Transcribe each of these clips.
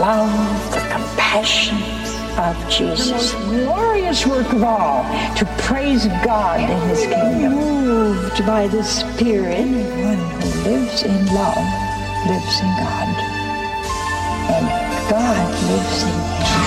love, the compassion of Jesus. The most glorious work of all, to praise God in His kingdom. Moved by the Spirit. Anyone who lives in love lives in God. And God lives in him.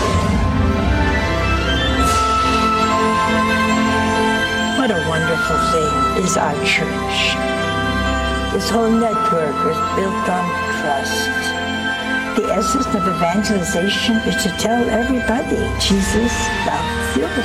What a wonderful thing is our church. This whole network is built on trust. The essence of evangelization is to tell everybody Jesus loves you.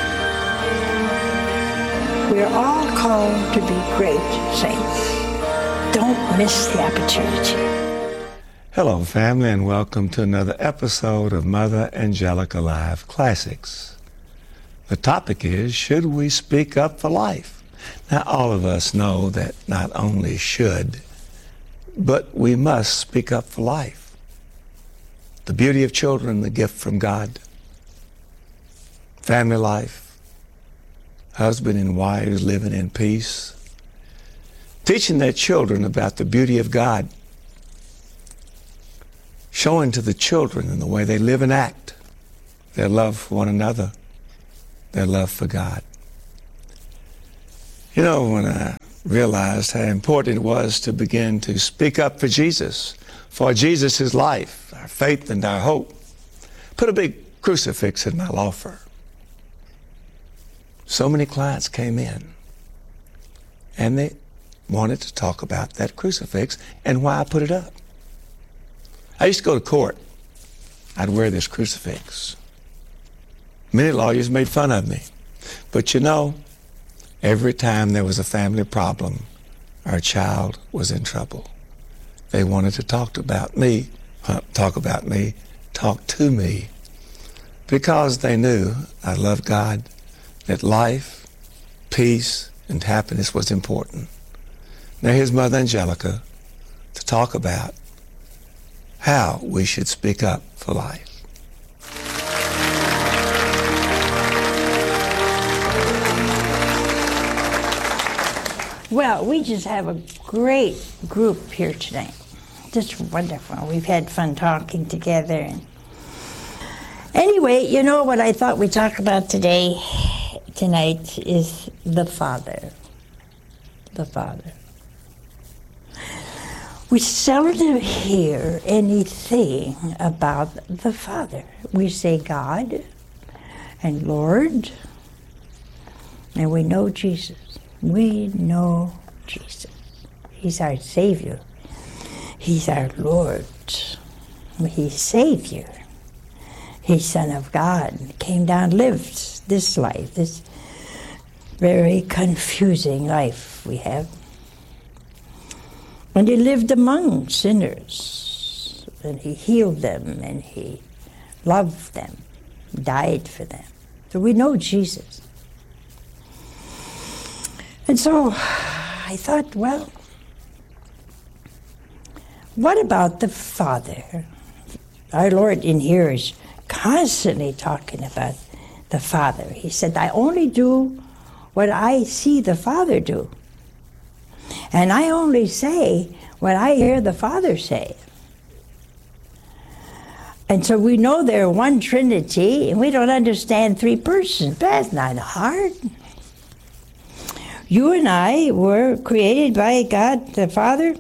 We're all called to be great saints. Don't miss the opportunity. Hello, family, and welcome to another episode of Mother Angelica Live Classics. The topic is, should we speak up for life? Now, all of us know that not only should, but we must speak up for life. The beauty of children, the gift from God. Family life. Husband and wives living in peace. Teaching their children about the beauty of God. Showing to the children in the way they live and act their love for one another, their love for God. You know, when I realized how important it was to begin to speak up for Jesus, for Jesus' life, our faith and our hope, put a big crucifix in my law firm. So many clients came in and they wanted to talk about that crucifix and why I put it up. I used to go to court. I'd wear this crucifix. Many lawyers made fun of me. But you know, every time there was a family problem, our child was in trouble. They wanted to talk to me, because they knew I loved God, that life, peace, and happiness was important. Now here's Mother Angelica to talk about how we should speak up for life. Well, we just have a great group here tonight. Just wonderful. We've had fun talking together. And anyway, you know what I thought we'd talk about tonight is the Father. The Father. We seldom hear anything about the Father. We say God and Lord, and we know Jesus. We know Jesus. He's our Savior. He's our Lord. He's Savior. He's Son of God. Came down, lived this life, this very confusing life we have. And he lived among sinners, and he healed them, and he loved them, died for them. So we know Jesus. And so I thought, well, what about the Father? Our Lord in here is constantly talking about the Father. He said, I only do what I see the Father do. And I only say what I hear the Father say. And so we know they're one Trinity, and we don't understand three persons. That's not hard. You and I were created by God the Father,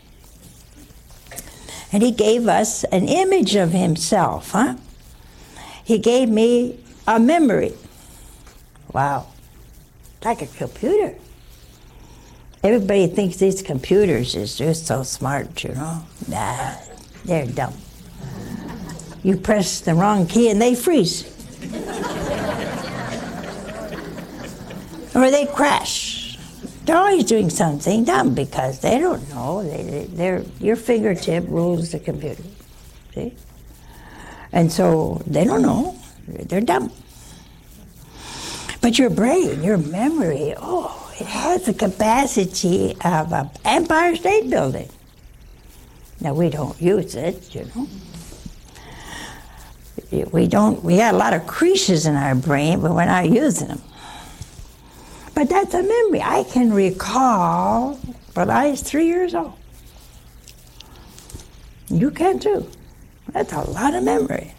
and He gave us an image of Himself, huh? He gave me a memory. Wow. Like a computer. Everybody thinks these computers is just so smart, you know. Nah, they're dumb. You press the wrong key and they freeze. Or they crash. They're always doing something dumb because they don't know. Your fingertip rules the computer. See? And so they don't know. They're dumb. But your brain, your memory, it has the capacity of an Empire State Building. Now, we don't use it, you know. We got a lot of creases in our brain, but we're not using them. But that's a memory. I can recall when I was 3 years old. You can too. That's a lot of memory.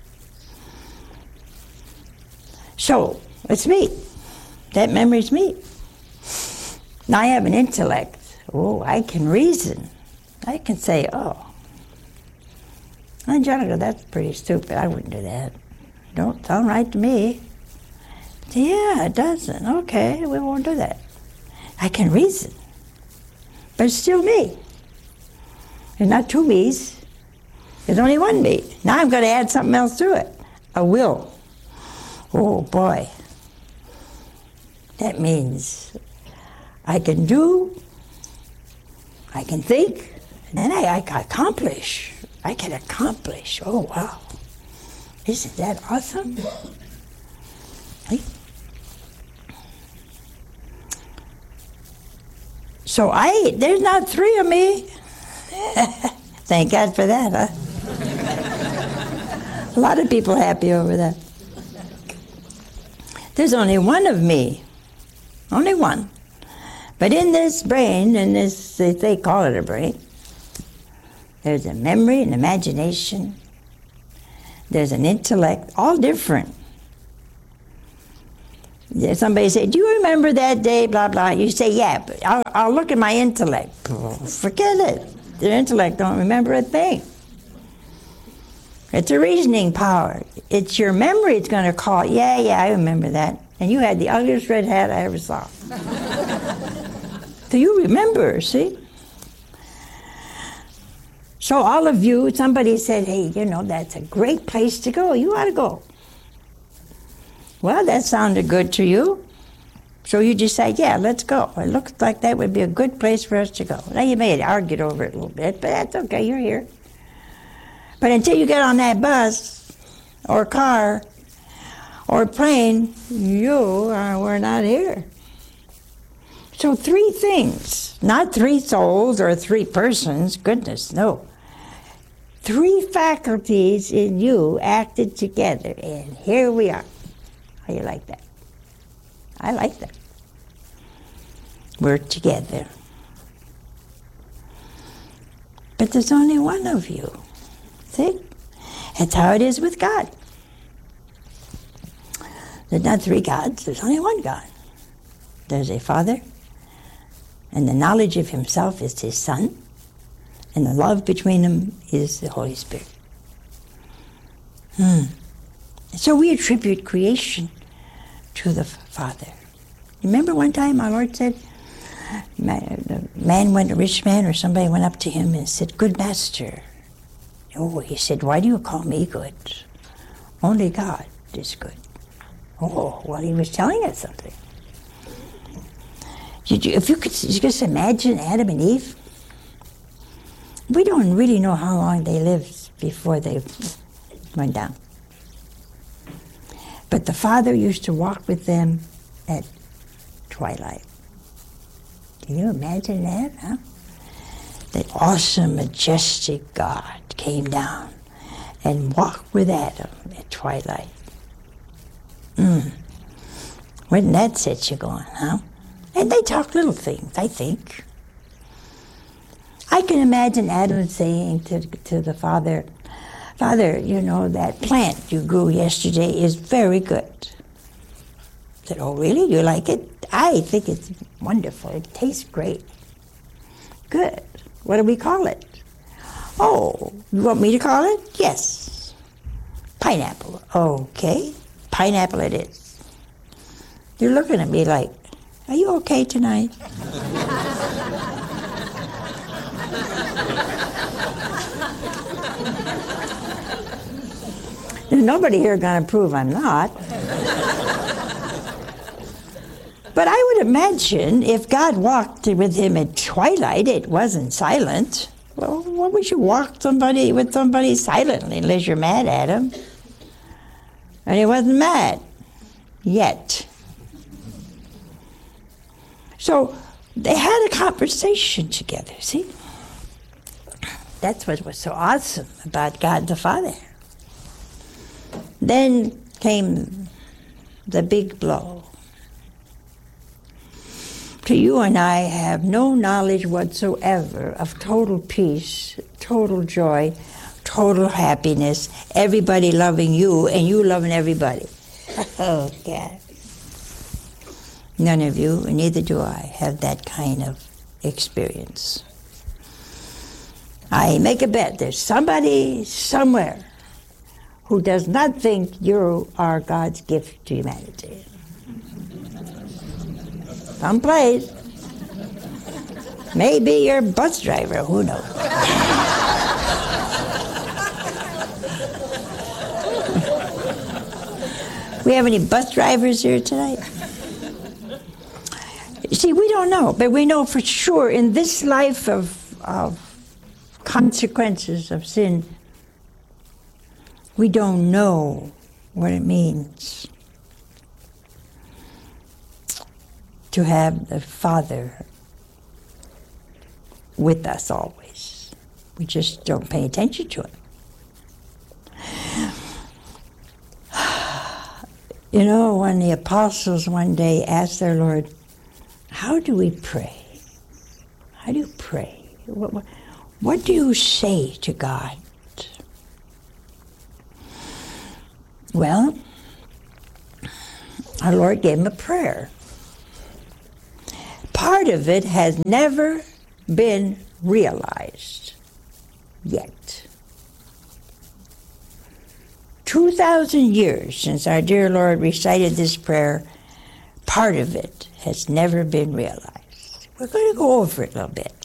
So, it's me. That memory's me. Now I have an intellect. Oh, I can reason. I can say, oh, Angelica, that's pretty stupid. I wouldn't do that. Don't sound right to me. Yeah, it doesn't. Okay, we won't do that. I can reason. But it's still me. There's not two me's. There's only one me. Now I'm going to add something else to it. A will. Oh, boy. That means I can do, I can think, and I can accomplish. I can accomplish. Oh, wow. Isn't that awesome? Hey. So there's not three of me. Thank God for that, huh? A lot of people happy over that. There's only one of me. Only one. But in this brain, in this, they call it a brain, there's a memory, an imagination, there's an intellect, all different. Somebody say, do you remember that day, blah, blah. You say, yeah, but I'll look at my intellect. Forget it. The intellect don't remember a thing. It's a reasoning power. It's your memory that's going to call, yeah, I remember that. And you had the ugliest red hat I ever saw. So you remember, see? So all of you, somebody said, hey, that's a great place to go. You ought to go. Well, that sounded good to you. So you decide, yeah, let's go. It looks like that would be a good place for us to go. Now you may have argued over it a little bit, but that's okay, you're here. But until you get on that bus, or car, or plane, we're not here. So 3 things, not 3 souls or 3 persons, goodness, no. 3 faculties in you acted together, and here we are. How you like that? I like that. We're together. But there's only one of you. See? That's how it is with God. There's not 3 gods, there's only one God. There's a Father, and the knowledge of himself is his Son, and the love between them is the Holy Spirit. So we attribute creation to the Father. Remember one time our Lord said, a rich man or somebody went up to him and said, good master. Oh, he said, why do you call me good? Only God is good. Oh, well, he was telling us something. If you could just imagine Adam and Eve, we don't really know how long they lived before they went down. But the Father used to walk with them at twilight. Can you imagine that, huh? That awesome, majestic God came down and walked with Adam at twilight. Wouldn't that set you going, huh? And they talk little things, I think. I can imagine Adam saying to the Father, Father, that plant you grew yesterday is very good. I said, oh, really? You like it? I think it's wonderful. It tastes great. Good. What do we call it? Oh, you want me to call it? Yes. Pineapple. Okay. Pineapple it is. You're looking at me like, are you okay tonight? There's nobody here going to prove I'm not. But I would imagine if God walked with him at twilight, it wasn't silent. Well, why would you walk with somebody silently unless you're mad at him? And he wasn't mad yet. So they had a conversation together, see? That's what was so awesome about God the Father. Then came the big blow. To you and I have no knowledge whatsoever of total peace, total joy, total happiness, everybody loving you and you loving everybody. Oh, God. None of you, and neither do I, have that kind of experience. I make a bet there's somebody somewhere who does not think you are God's gift to humanity. Someplace. Maybe your bus driver, who knows? We have any bus drivers here tonight? See, we don't know, but we know for sure in this life of consequences of sin, we don't know what it means to have the Father with us always. We just don't pay attention to it. You know, when the apostles one day asked their Lord, how do we pray? How do you pray? What do you say to God? Well, our Lord gave him a prayer. Part of it has never been realized yet. 2,000 years since our dear Lord recited this prayer, part of it has never been realized. We're going to go over it a little bit.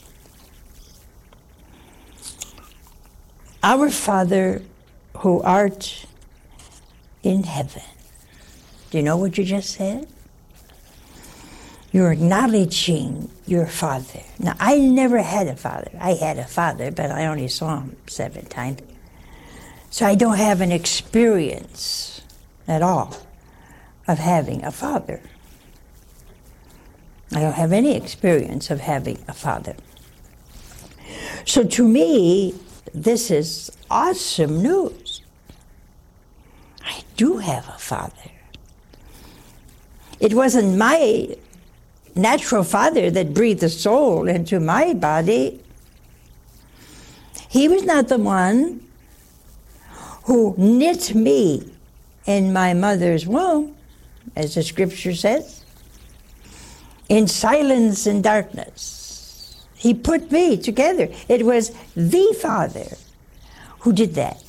Our Father who art in heaven. Do you know what you just said? You're acknowledging your father. Now, I never had a father. I had a father, but I only saw him 7 times. So I don't have an experience at all of having a father. I don't have any experience of having a father. So to me, this is awesome news. I do have a father. It wasn't my natural father that breathed the soul into my body. He was not the one who knit me in my mother's womb, as the scripture says, in silence and darkness. He put me together. It was the Father who did that.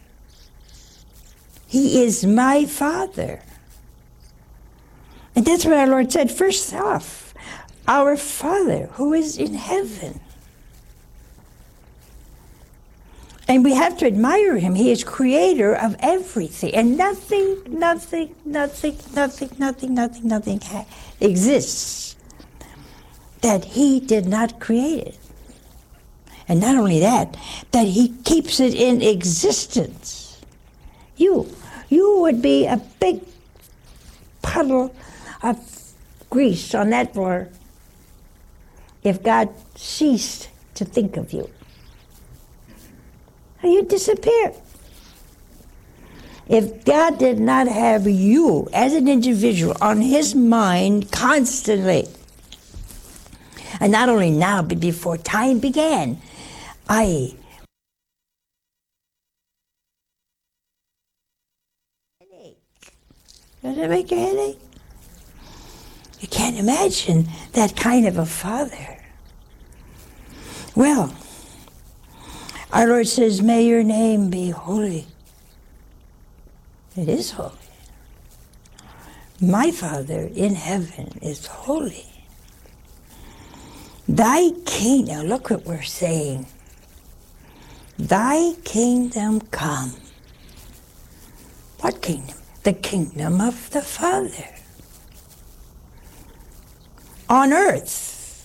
He is my Father. And that's what our Lord said first off. Our Father who is in heaven. And we have to admire him. He is creator of everything. And nothing exists that he did not create it. And not only that, that he keeps it in existence. You would be a big puddle of grease on that floor if God ceased to think of you. You'd disappear. If God did not have you as an individual on his mind constantly, and not only now, but before time began, does it make you headache? You can't imagine that kind of a father. Well, our Lord says, may your name be holy. It is holy. My Father in heaven is holy. Thy kingdom, look what we're saying. Thy kingdom come. What kingdom? The kingdom of the Father. On earth.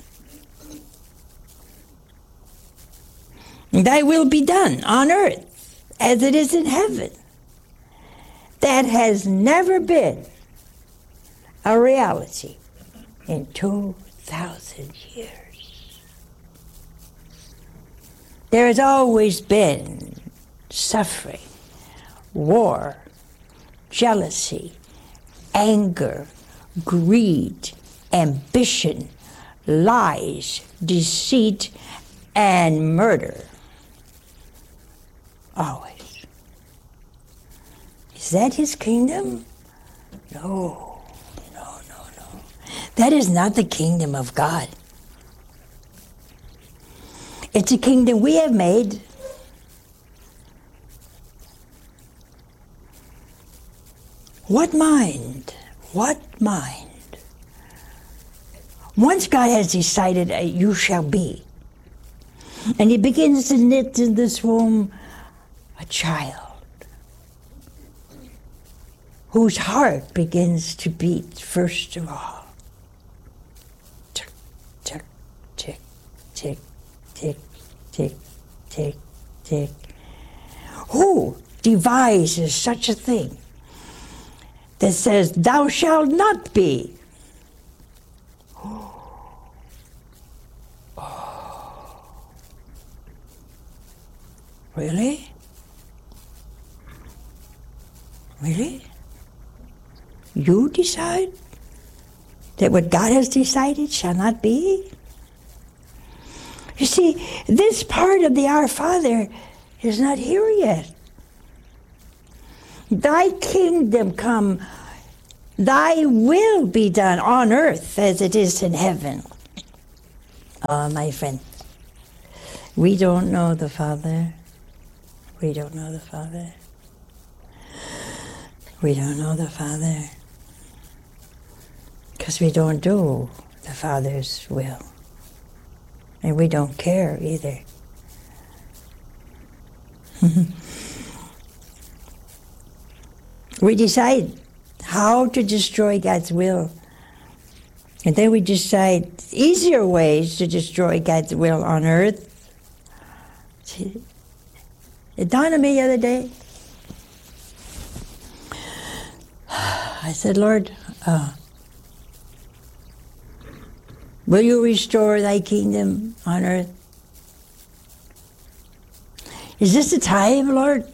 Thy will be done on earth as it is in heaven. That has never been a reality in 2,000 years. There has always been suffering, war, jealousy, anger, greed, ambition, lies, deceit, and murder. always. Is that his kingdom? No, no, no, no. That is not the kingdom of God. It's a kingdom we have made. What mind? What mind? Once God has decided you shall be, and he begins to knit in this womb a child whose heart begins to beat first of all. Tick, tick, tick, tick, tick, tick, tick, tick. Who devises such a thing that says, thou shalt not be? Really? Really? You decide that what God has decided shall not be? You see, this part of the Our Father is not here yet. Thy kingdom come, thy will be done on earth as it is in heaven. Oh, my friend, we don't know the Father. We don't know the Father. We don't know the Father because we don't do the Father's will. And we don't care either. We decide how to destroy God's will. And then we decide easier ways to destroy God's will on earth. See, it dawned on me the other day. I said, Lord, will you restore thy kingdom on earth? Is this the time, Lord,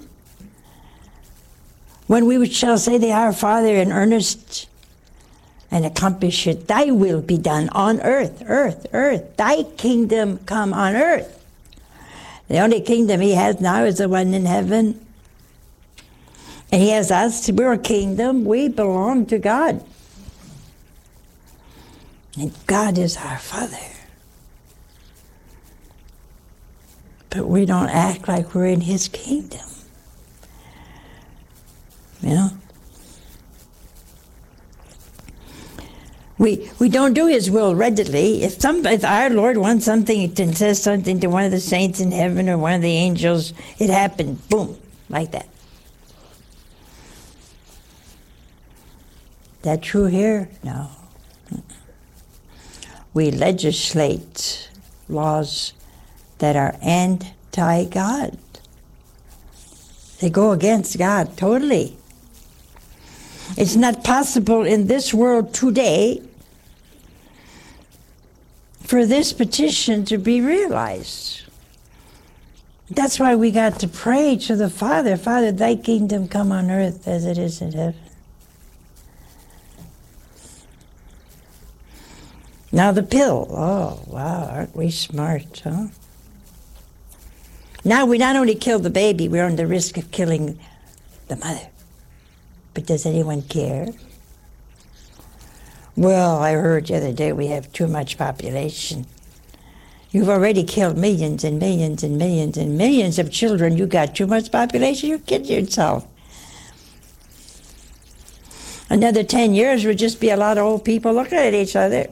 when we shall say the Our Father in earnest and accomplish it? Thy will be done on earth, earth, earth. Thy kingdom come on earth. The only kingdom he has now is the one in heaven. And he has us. We're a kingdom. We belong to God. And God is our Father. But we don't act like we're in his kingdom. You know? We don't do his will readily. If our Lord wants something and says something to one of the saints in heaven or one of the angels, it happened, boom, like that. That true here? No. We legislate laws that are anti-God. They go against God totally. It's not possible in this world today for this petition to be realized. That's why we got to pray to the Father, Father, thy kingdom come on earth as it is in heaven. Now the pill. Oh, wow, aren't we smart, huh? Now we not only kill the baby, we're on the risk of killing the mother. But does anyone care? Well, I heard the other day we have too much population. You've already killed millions and millions and millions and millions of children. You got too much population, you're kidding yourself. Another 10 years would just be a lot of old people looking at each other.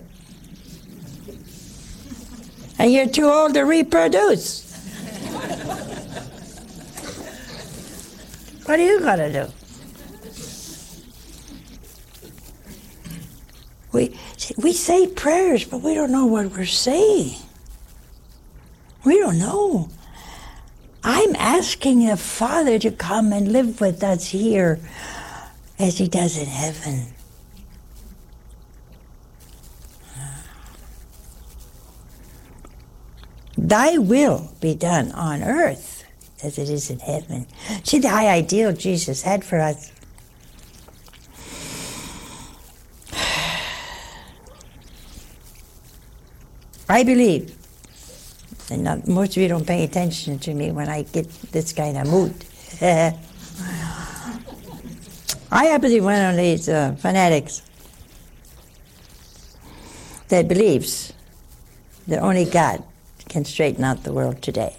And you're too old to reproduce. What are you going to do? We say prayers, but we don't know what we're saying. We don't know. I'm asking the Father to come and live with us here as he does in heaven. Thy will be done on earth as it is in heaven. See the high ideal Jesus had for us. I believe And most of you don't pay attention to me when I get this kind of mood. I happen to be one of these fanatics that believes that only God can straighten out the world today.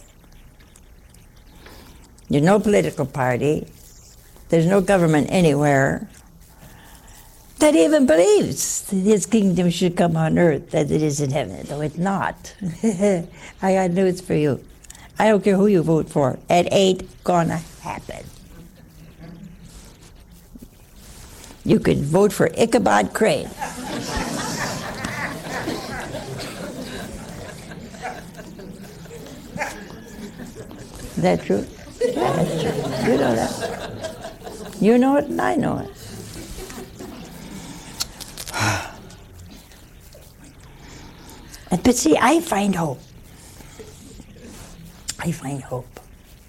There's no political party, there's no government anywhere that even believes that his kingdom should come on earth as it is in heaven, though it's not. I got news for you. I don't care who you vote for, it ain't gonna happen. You could vote for Ichabod Crane. Is that true? That's true. You know that. You know it and I know it. But see, I find hope. I find hope.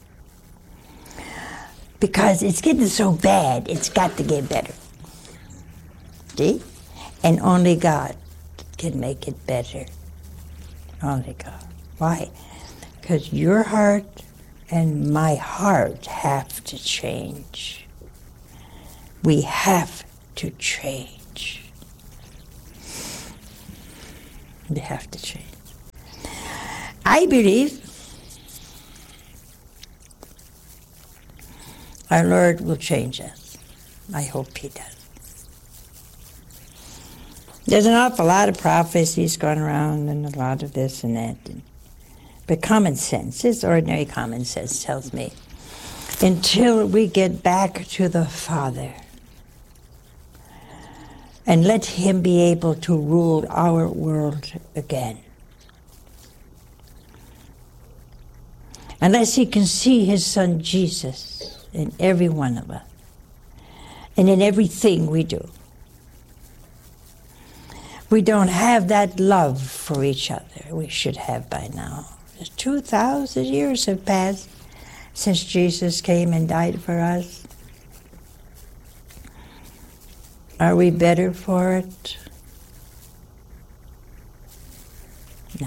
Because it's getting so bad, it's got to get better. See? And only God can make it better. Only God. Why? Because your heart and my heart have to change. We have to change. We have to change. I believe our Lord will change us. I hope He does. There's an awful lot of prophecies going around and a lot of this and that. But common sense, this ordinary common sense tells me, until we get back to the Father and let Him be able to rule our world again, unless He can see His Son Jesus in every one of us and in everything we do, we don't have that love for each other we should have by now. 2,000 years have passed since Jesus came and died for us. Are we better for it? No.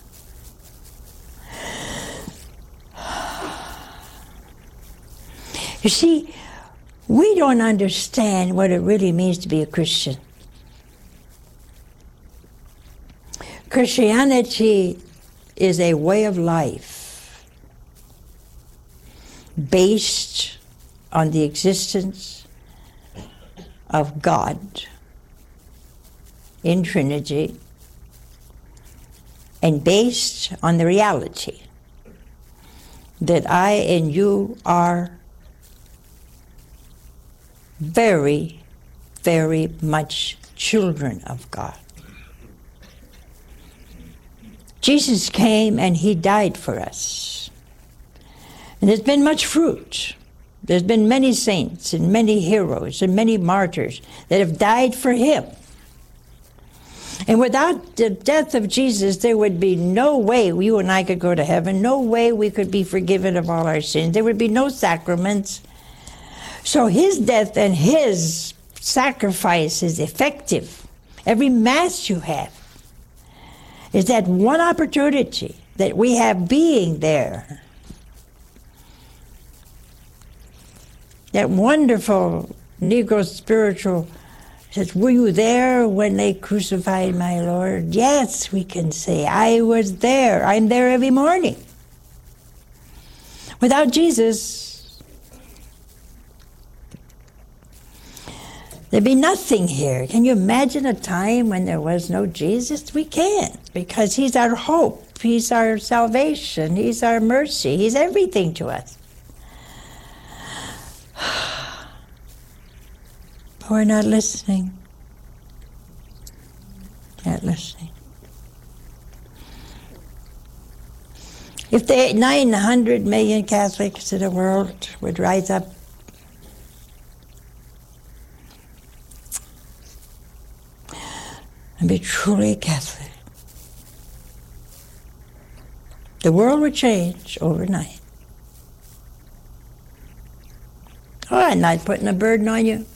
You see, we don't understand what it really means to be a Christian. Christianity is a way of life based on the existence of God in Trinity and based on the reality that I and you are very, very much children of God. Jesus came and He died for us. And there's been much fruit. There's been many saints and many heroes and many martyrs that have died for Him. And without the death of Jesus, there would be no way you and I could go to heaven, no way we could be forgiven of all our sins. There would be no sacraments. So His death and His sacrifice is effective. Every Mass you have is that one opportunity that we have being there. That wonderful Negro spiritual says, were you there when they crucified my Lord? Yes, we can say, I was there. I'm there every morning. Without Jesus, there'd be nothing here. Can you imagine a time when there was no Jesus? We can't, because He's our hope. He's our salvation. He's our mercy. He's everything to us. But we're not listening. Not listening. If the 900 million Catholics in the world would rise up and be truly Catholic, the world would change overnight. Oh, I'm not putting a burden on you.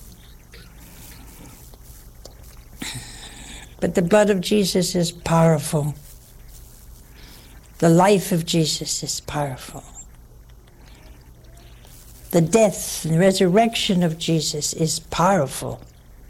But the blood of Jesus is powerful. The life of Jesus is powerful. The death and resurrection of Jesus is powerful.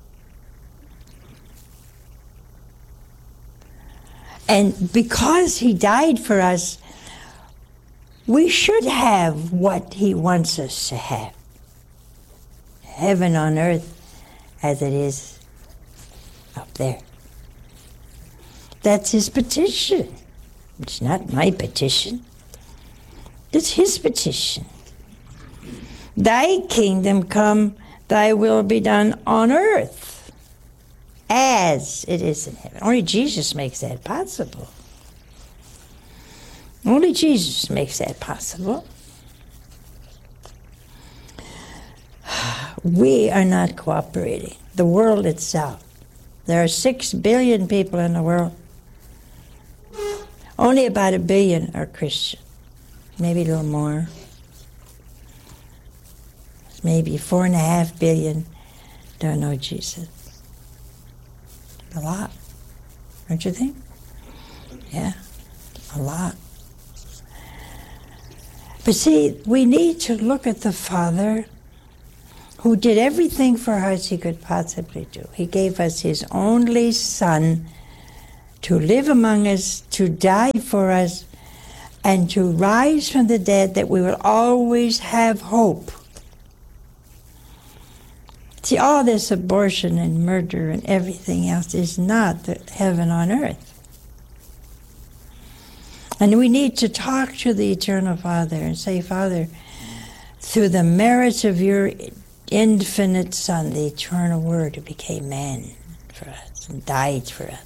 And because he died for us, we should have what he wants us to have. Heaven on earth as it is up there. That's his petition. It's not my petition. It's his petition. Thy kingdom come, thy will be done on earth as it is in heaven. Only Jesus makes that possible. Only Jesus makes that possible. We are not cooperating. The world itself. There are 6 billion people in the world. Only about 1 billion are Christian. Maybe a little more. Maybe 4.5 billion don't know Jesus. A lot. Don't you think? Yeah, a lot. But see, we need to look at the Father who did everything for us he could possibly do. He gave us his only Son to live among us, to die for us, and to rise from the dead, that we will always have hope. See, all this abortion and murder and everything else is not the heaven on earth. And we need to talk to the Eternal Father and say, Father, through the merits of your infinite Son, the eternal Word who became man for us and died for us,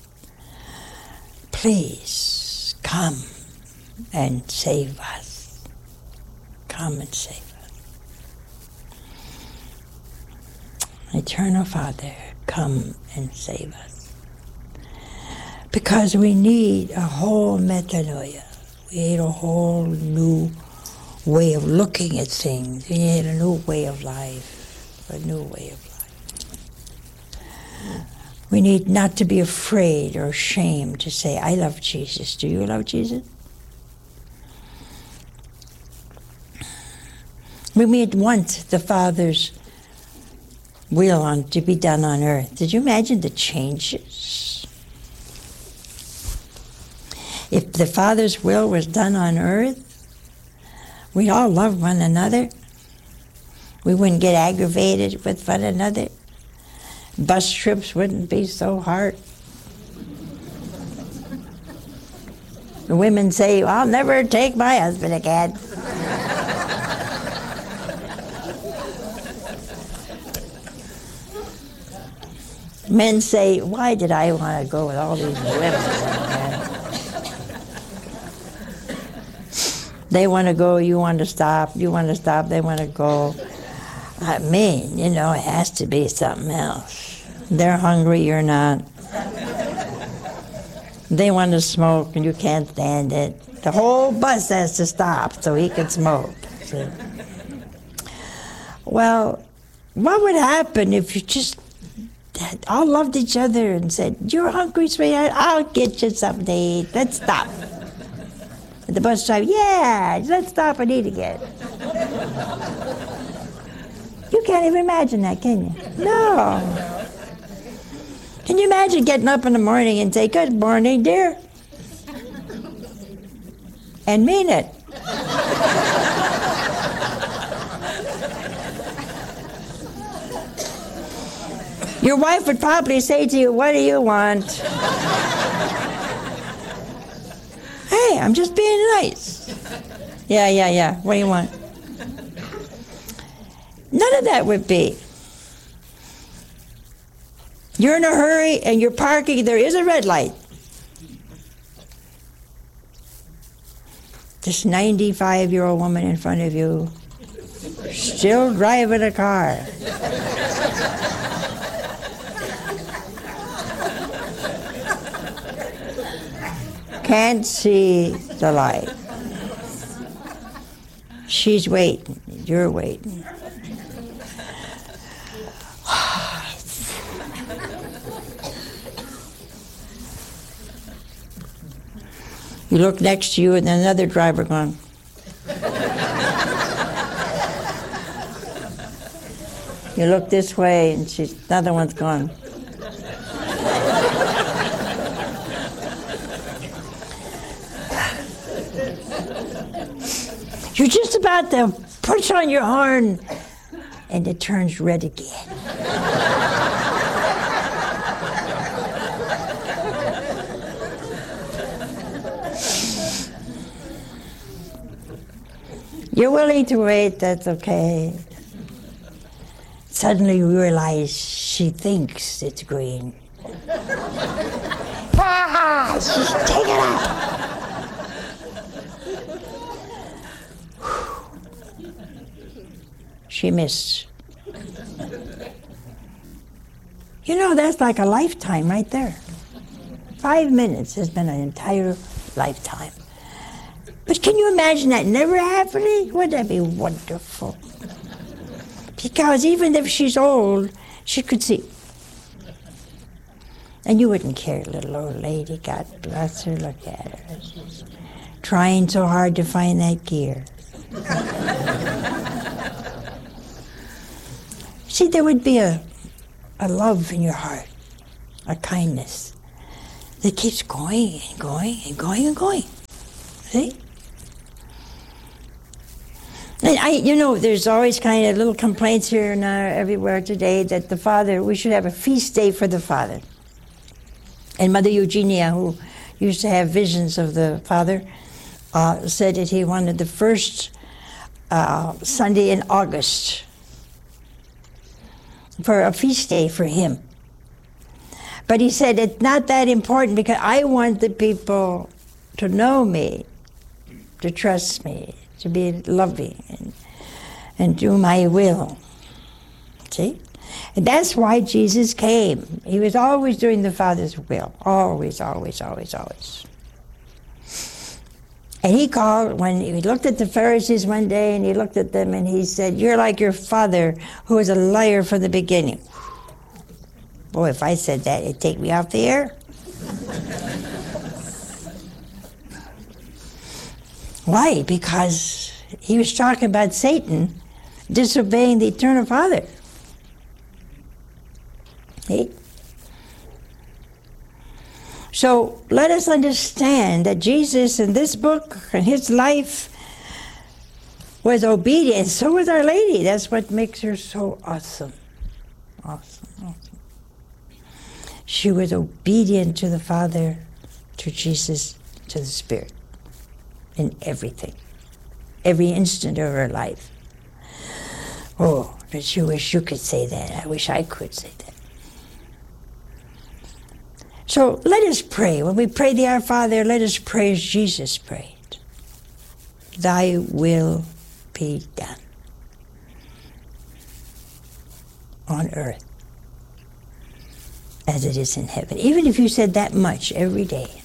please come and save us. Come and save us. Eternal Father, come and save us. Because we need a whole metanoia. We need a whole new way of looking at things. We need a new way of life. A new way of life. We need not to be afraid or ashamed to say, I love Jesus. Do you love Jesus? We need want the Father's will on to be done on earth. Did you imagine the changes? If the Father's will was done on earth, we'd all love one another. We wouldn't get aggravated with one another. Bus trips wouldn't be so hard. The women say, I'll never take my husband again. Men say, why did I want to go with all these women? They want to go, you want to stop, you want to stop, they want to go. I mean, it has to be something else. They're hungry, you're not. They want to smoke and you can't stand it. The whole bus has to stop so he can smoke. See? Well, what would happen if you just all loved each other and said, you're hungry, sweetheart, I'll get you something to eat. Let's stop. And the bus driver, yeah, let's stop and eat again. You can't even imagine that, can you? No. Can you imagine getting up in the morning and say, good morning, dear? And mean it. Your wife would probably say to you, what do you want? Hey, I'm just being nice. Yeah. What do you want? None of that would be. You're in a hurry and you're parking, there is a red light. This 95-year-old woman in front of you, still driving a car. Can't see the light. She's waiting, you're waiting. You look next to you and another driver gone. You look this way and another one's gone. You're just about to push on your horn and it turns red again. You're willing to wait, that's okay. Suddenly you realize she thinks it's green. Ah, she's taken it. She missed. You know, that's like a lifetime right there. 5 minutes has been an entire lifetime. But can you imagine that never happening? Wouldn't that be wonderful? Because even if she's old, she could see. And you wouldn't care, little old lady. God bless her, look at her. She's trying so hard to find that gear. See, there would be a love in your heart, a kindness that keeps going and going and going and going. See? And there's always kind of little complaints here and everywhere today that the Father, we should have a feast day for the Father. And Mother Eugenia, who used to have visions of the Father, said that he wanted the first Sunday in August for a feast day for him. But he said it's not that important because I want the people to know me, to trust me, to be loving and do my will. See? And that's why Jesus came. He was always doing the Father's will. Always, always, always, always. And he called, when he looked at the Pharisees one day, and he looked at them and he said, "You're like your father who was a liar from the beginning." Boy, if I said that, it'd take me off the air. Why? Because he was talking about Satan disobeying the eternal Father. See? So let us understand that Jesus in this book and his life was obedient. So was Our Lady. That's what makes her so awesome. Awesome, awesome. She was obedient to the Father, to Jesus, to the Spirit, in everything, every instant of her life. Oh, but you wish you could say that. I wish I could say that. So let us pray. When we pray the Our Father, let us pray as Jesus prayed. Thy will be done on earth as it is in heaven. Even if you said that much every day,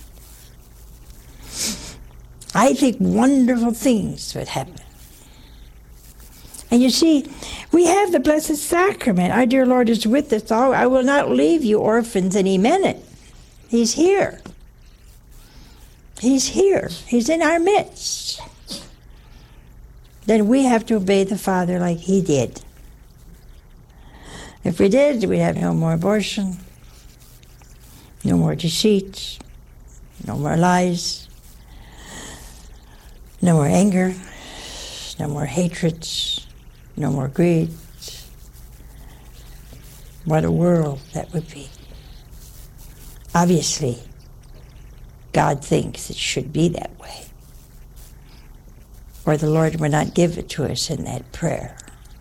I think wonderful things would happen. And you see, we have the Blessed Sacrament. Our dear Lord is with us all. I will not leave you orphans, and he meant it. He's here. He's here. He's in our midst. Then we have to obey the Father like he did. If we did, we'd have no more abortion, no more deceit, no more lies, no more anger, no more hatred, no more greed. What a world that would be. Obviously, God thinks it should be that way, or the Lord would not give it to us in that prayer.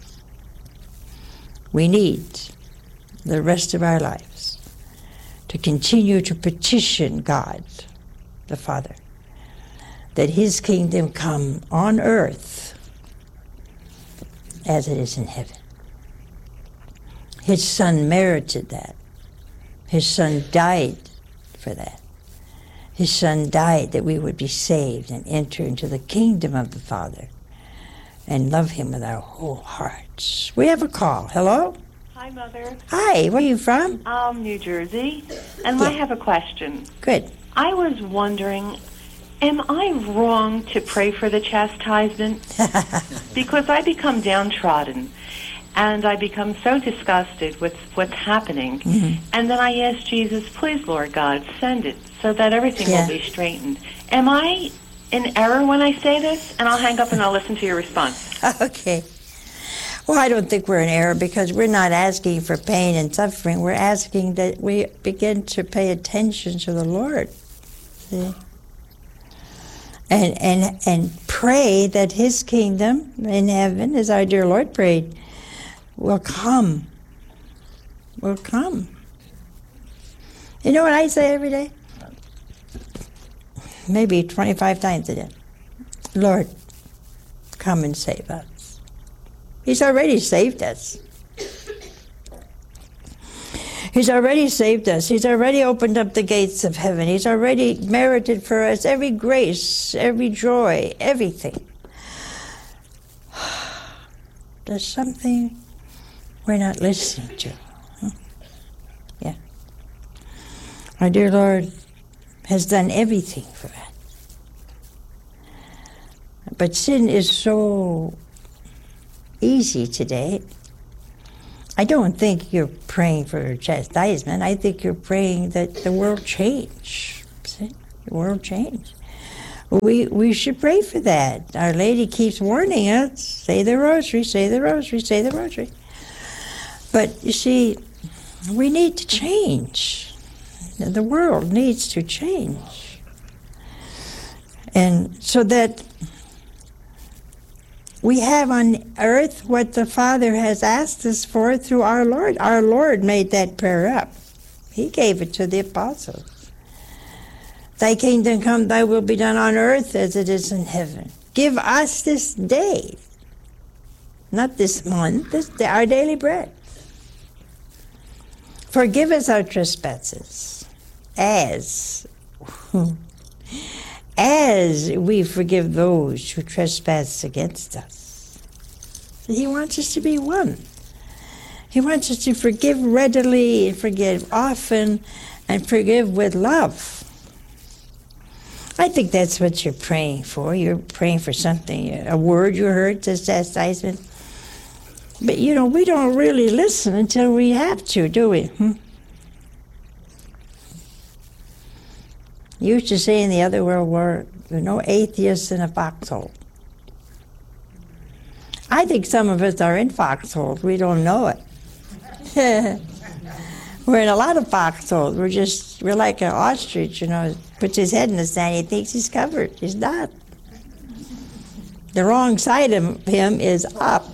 We need the rest of our lives to continue to petition God, the Father, that his kingdom come on earth as it is in heaven. His Son merited that. His Son died for that. His Son died that we would be saved and enter into the kingdom of the Father and love him with our whole hearts. We have a call. Hello? Hi, Mother. Hi, where are you from? New Jersey. And I have a question. Good. I was wondering Am I wrong to pray for the chastisement? Because I become downtrodden, and I become so disgusted with what's happening. And then I ask Jesus, please, Lord God, send it so that everything will be straightened. Am I in error when I say this? And I'll hang up and I'll listen to your response. Okay. Well, I don't think we're in error because we're not asking for pain and suffering. We're asking that we begin to pay attention to the Lord. See? And pray that His kingdom in heaven, as our dear Lord prayed, will come. Will come. You know what I say every day? Maybe 25 times a day. Lord, come and save us. He's already saved us. He's already saved us. He's already opened up the gates of heaven. He's already merited for us every grace, every joy, everything. There's something we're not listening to. Yeah. Our dear Lord has done everything for us. But sin is so easy today. I don't think you're praying for chastisement. I think you're praying that the world change. See? The world change. We should pray for that. Our Lady keeps warning us, say the rosary, say the rosary, say the rosary. But you see, we need to change. The world needs to change. And so that we have on earth what the Father has asked us for through our Lord. Our Lord made that prayer up. He gave it to the apostles. Thy kingdom come, thy will be done on earth as it is in heaven. Give us this day, not this month, this day, our daily bread. Forgive us our trespasses, as we forgive those who trespass against us. He wants us to be one. He wants us to forgive readily, and forgive often, and forgive with love. I think that's what you're praying for. You're praying for something, a word you heard says chastisement. But, you know, we don't really listen until we have to, do we? You used to say in the other world war, there are no atheists in a foxhole. I think some of us are in foxholes. We don't know it. We're in a lot of foxholes. We're like an ostrich, you know, puts his head in the sand, he thinks he's covered. He's not. The wrong side of him is up.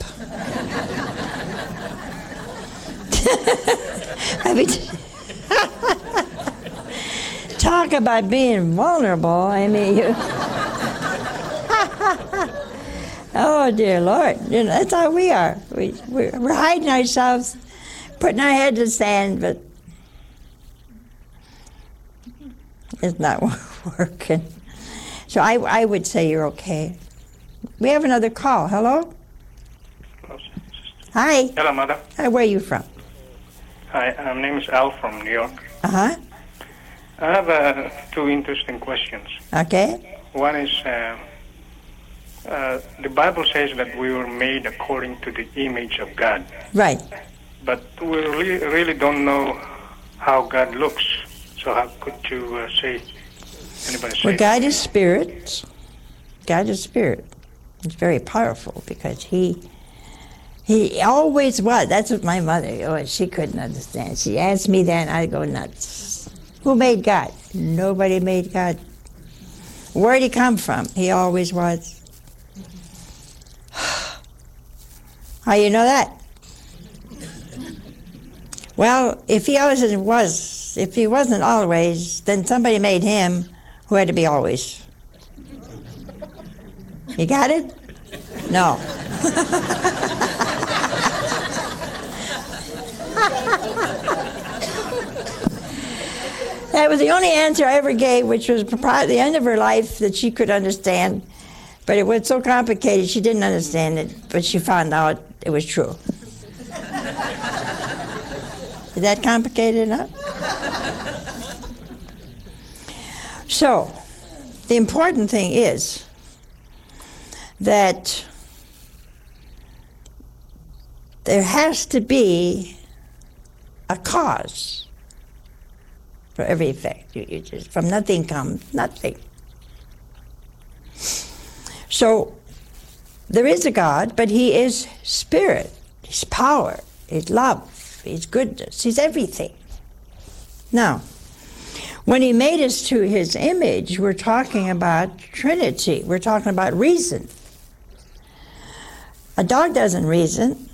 I mean, talk about being vulnerable. I mean, you. Oh, dear Lord. You know, that's how we are. We're hiding ourselves, putting our head in the sand, but it's not working. So I would say you're okay. We have another call. Hello? Hello. Hi. Hello, Mother. Hi, where are you from? Hi, my name is Al from New York. Uh-huh. I have two interesting questions. Okay. One is, the Bible says that we were made according to the image of God. Right. But we really don't know how God looks. So how could you say, anybody say? Well, God is spirit. God is spirit. It's very powerful because he always was. That's what my mother, she couldn't understand. She asked me that and I'd go nuts. Who made God? Nobody made God. Where'd he come from? He always was. How you know that? Well, if he wasn't always, then somebody made him who had to be always. You got it? No. That was the only answer I ever gave, which was probably the end of her life that she could understand. But it was so complicated, she didn't understand it, but she found out it was true. Is that complicated enough? So, The important thing is that there has to be a cause for everything. You just, from nothing comes nothing. So there is a God, but he is spirit, he's power, he's love, he's goodness, he's everything. Now, when he made us to his image, we're talking about Trinity. We're talking about reason. A dog doesn't reason.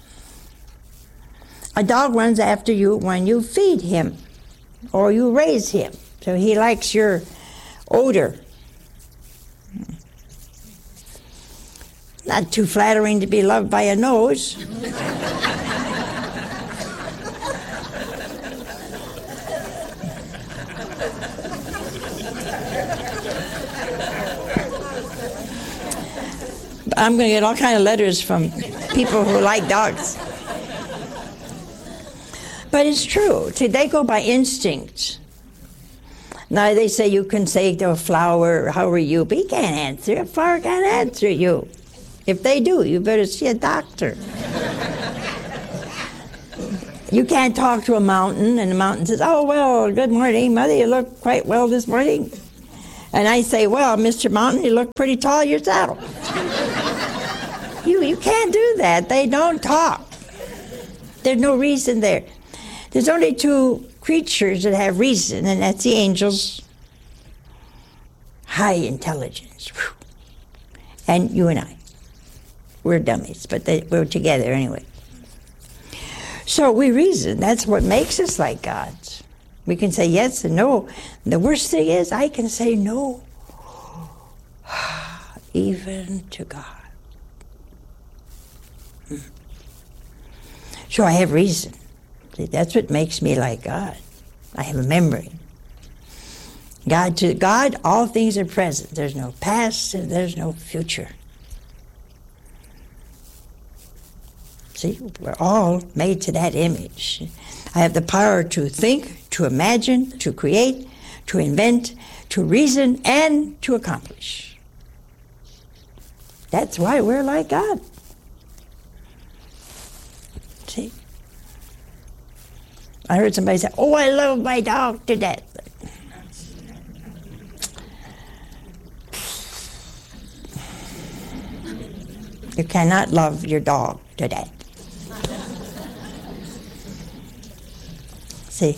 A dog runs after you when you feed him or you raise him. So he likes your odor. Not too flattering to be loved by a nose. I'm going to get all kind of letters from people who like dogs. But it's true. See, they go by instinct. Now they say you can say to a flower, how are you? But he can't answer. A flower can't answer you. If they do, you better see a doctor. You can't talk to a mountain, and the mountain says, oh, well, good morning, Mother, you look quite well this morning. And I say, well, Mr. Mountain, you look pretty tall yourself. You can't do that. They don't talk. There's no reason there. There's only two creatures that have reason, and that's the angels. High intelligence. Whew. And you and I. We're dummies, but we're together anyway. So we reason. That's what makes us like God. We can say yes and no. And the worst thing is I can say no, even to God. So I have reason. See, that's what makes me like God. I have a memory. To God, all things are present. There's no past and there's no future. See, we're all made to that image. I have the power to think, to imagine, to create, to invent, to reason, and to accomplish. That's why we're like God. See? I heard somebody say, oh, I love my dog to death. You cannot love your dog to death. See?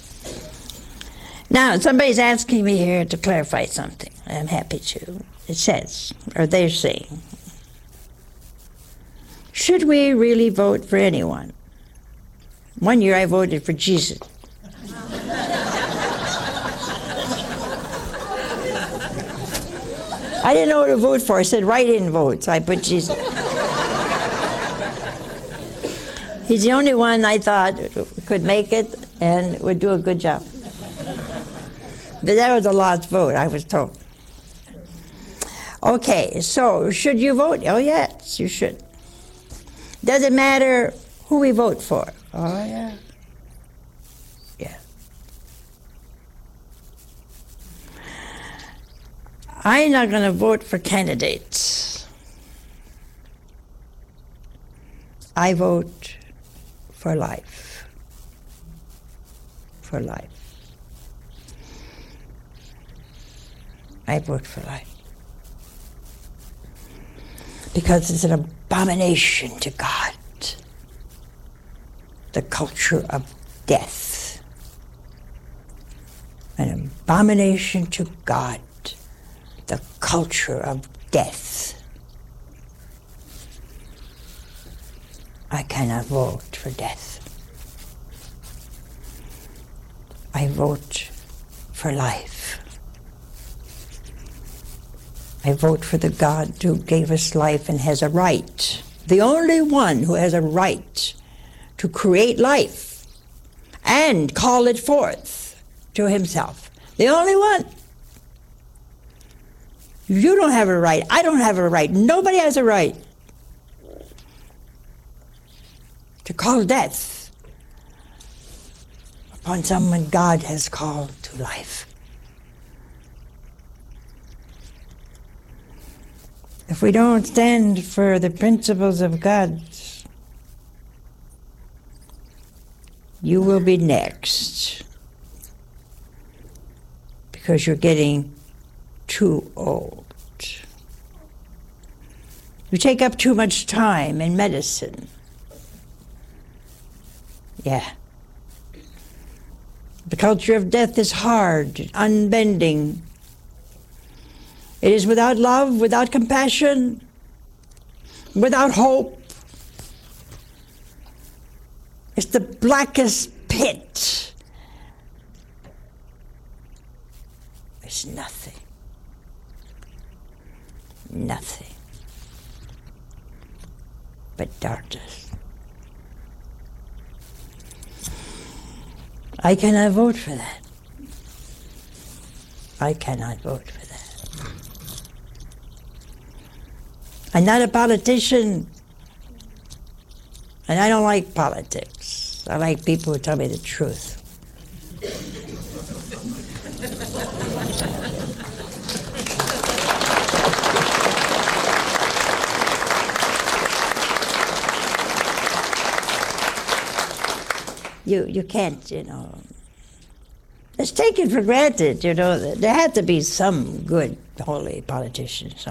Now, somebody's asking me here to clarify something. I'm happy to. It says, or they're saying, should we really vote for anyone? One year I voted for Jesus. I didn't know what to vote for. I said write-in vote, so I put Jesus. He's the only one I thought could make it and would do a good job. But that was a lost vote, I was told. Okay, so should you vote? Oh, yes, you should. Doesn't matter who we vote for. Oh, yeah. Yeah. I'm not going to vote for candidates. I vote for life. For life. I vote for life. Because it's an abomination to God. The culture of death. An abomination to God. The culture of death. I cannot vote for death. I vote for life. I vote for the God who gave us life and has a right, the only one who has a right to create life and call it forth to himself. The only one. You don't have a right. I don't have a right. Nobody has a right to call death upon someone God has called to life. If we don't stand for the principles of God, you will be next. Because you're getting too old. You take up too much time in medicine. Yeah. The culture of death is hard, unbending. It is without love, without compassion, without hope. It's the blackest pit. It's nothing. Nothing. But darkness. I cannot vote for that. I cannot vote for that. I'm not a politician, and I don't like politics. I like people who tell me the truth. You can't, it's taken for granted, there had to be some good, holy politician